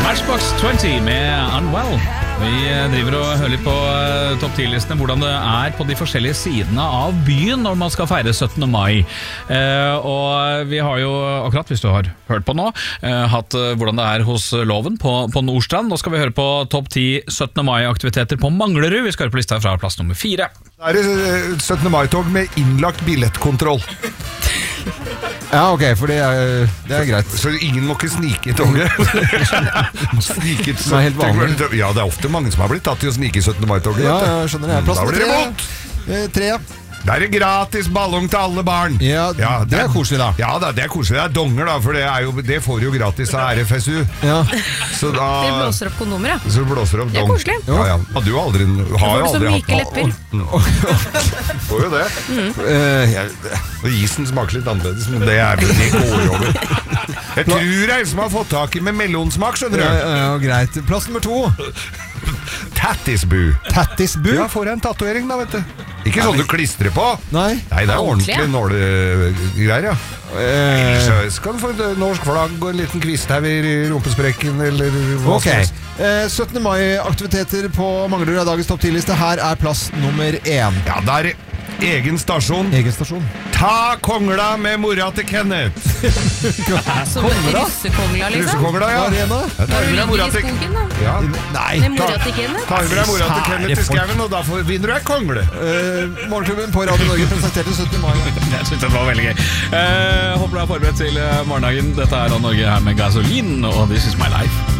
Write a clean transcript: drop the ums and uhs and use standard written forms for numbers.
Matchbox 20 med Unwell. Vi driver og hører litt på topp 10-listene hvordan det er på de forskjellige sidene av byen når man skal feire 17. mai. Og vi har jo akkurat, hvis du har hørt på nå, hatt hvordan det er hos Loven på Nordstrand. Nå skal vi høre på topp 10 17. mai-aktiviteter på Manglerud. Vi skal høre på lista fra plass nummer 4. Det er 17. mai-tog med innlagt billettkontroll. Ja, ok, for det er greit. Så ingen må ikke snike i toget. Snike i som er helt vanlig. Ja, det er ofte mange som har blitt tatt i å snike i 17. mai-toget. Ja, jeg skjønner det. Da blir det mot. 3. Det er gratis ballong til alle barn. Ja, det er koselig da. Ja, det er koselig. Det er donger da, for det får jo gratis av RFSU. Ja. Så da... Det blåser opp kondomer, ja. Så blåser opp det er koselig. Ja. Hadde jo aldri... Har jo aldri myke lepper. Får jo det. Og isen smaker litt annerledes, men det er vel ikke går over. Jeg tror det er en som har fått tak i med mellonsmak, skjønner du. Ja, greit. Plass nummer 2. Tattisbu. Tattisbu? Ja, får jeg en tatovering da, vet du. Ikke sånn du klistrer på. Nei, det er ordentlig nålegreier, ja. Så skal du få et norsk flagg og en liten kvisthaug i rumpesprekken, eller hva som helst. 17. mai-aktiviteter på Manglerud er dagens topp 10-liste. Her er plass nummer 1. Ja, der egen stasjon. Egen stasjon. Ta kongla med mora til Kenneth. Som russekongla, liksom? Russekongla, ja. Når du ligger i skogen, da. Ja. Nei. Med mora til Kenneth? Ta med mora til Kenneth i skaven, og da vinner du ei kongle. Morgenklubben på Radio Norge presenterte 17. mai. Jeg synes det var veldig gøy. Håper du er forberedt til morgendagen. Dette er Radio Norge her med Gasolin, og This Is My Life.